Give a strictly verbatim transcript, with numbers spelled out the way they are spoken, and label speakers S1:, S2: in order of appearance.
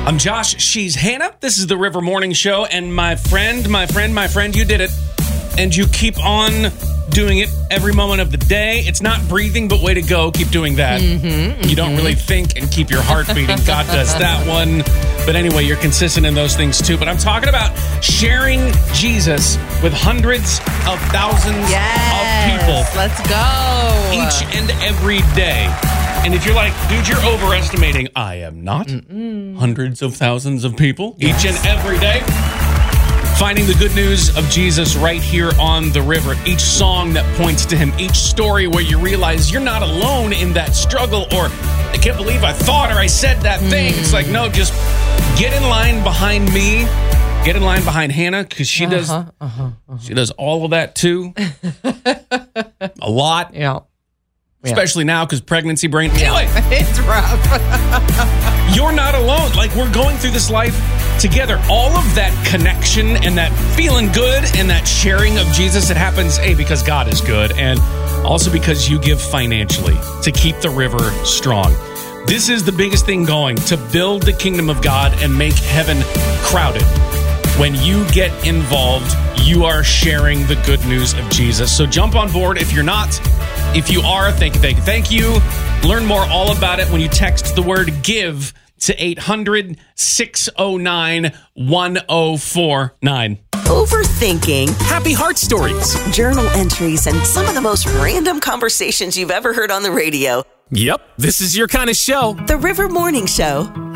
S1: I'm Josh. She's Hannah. This is the River Morning Show. And my friend, my friend, my friend, you did it. And you keep on doing it every moment of the day. It's not breathing, but way to go. Keep doing that. Mm-hmm, mm-hmm. You don't really think and keep your heart beating. God does that one. But anyway, you're consistent in those things too. But I'm talking about sharing Jesus with hundreds of thousands
S2: yes,
S1: of people.
S2: Let's go.
S1: Each and every day. And if you're like, dude, you're overestimating. I am not. Mm-mm. Hundreds of thousands of people yes. each and every day. Finding the good news of Jesus right here on the river. Each song that points to him. Each story where you realize you're not alone in that struggle. Or, I can't believe I thought or I said that thing. Mm. It's like, no, just get in line behind me. Get in line behind Hannah, because she uh-huh, does uh-huh, uh-huh. she does all of that too. A lot.
S2: Yeah.
S1: Especially yeah. now, because pregnancy brain.
S2: Yeah.
S1: Anyway,
S2: it's rough.
S1: You're not alone. Like, we're going through this life together. All of that connection and that feeling good and that sharing of Jesus, it happens, A, because God is good, and also because you give financially to keep the river strong. This is the biggest thing going, to build the kingdom of God and make heaven crowded. When you get involved, you are sharing the good news of Jesus. So jump on board if you're not. If you are, thank you, thank you, thank you. Learn more all about it when you text the word GIVE to eight hundred, six oh nine, one oh four nine.
S3: Overthinking,
S4: happy heart stories,
S3: journal entries, and some of the most random conversations you've ever heard on the radio.
S4: Yep, this is your kind of show.
S3: The River Morning Show.